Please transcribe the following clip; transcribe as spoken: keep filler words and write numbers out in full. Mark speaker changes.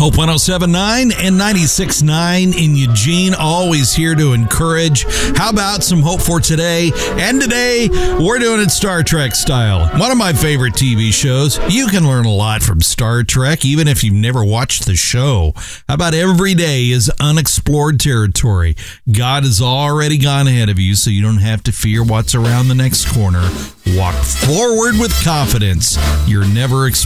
Speaker 1: Hope one oh seven point nine and ninety-six point nine in Eugene, always here to encourage. How about some hope for today? And today, we're doing it Star Trek style. One of my favorite T V shows. You can learn a lot from Star Trek, even if you've never watched the show. How about every day is unexplored territory? God has already gone ahead of you, so you don't have to fear what's around the next corner. Walk forward with confidence. You're never expected.